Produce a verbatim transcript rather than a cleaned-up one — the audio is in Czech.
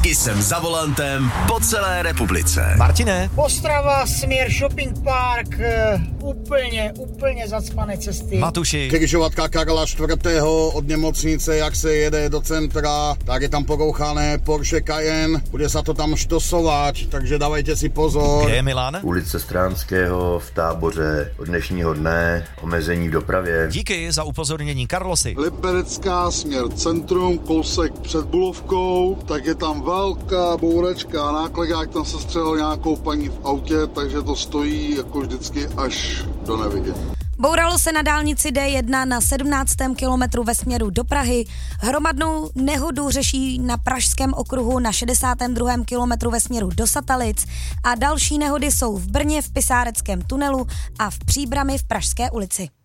Taky jsem za volantem po celé republice. Martine. Ostrava, směr shopping park, uh, úplně, úplně zacpané cesty. Matuši. Křižovatka Karla čtvrtého od nemocnice, jak se jede do centra, tak je tam porouchané Porsche Cayenne, bude se to tam štosovat, takže dávajte si pozor. Kde je Milan? Ulice Stránského v Táboře od dnešního dne, omezení v dopravě. Díky za upozornění, Karlosy. Liberecká, směr centrum, kousek před Bulovkou, tak je tam velká bouračka a nákladák, tam se střelil nějakou paní v autě, takže to stojí jako vždycky až do nevidění. Bouralo se na dálnici D jedna na sedmnáctém kilometru ve směru do Prahy. Hromadnou nehodu řeší na Pražském okruhu na šedesátém druhém kilometru ve směru do Satalic a další nehody jsou v Brně v Pisáreckém tunelu a v Příbrami v Pražské ulici.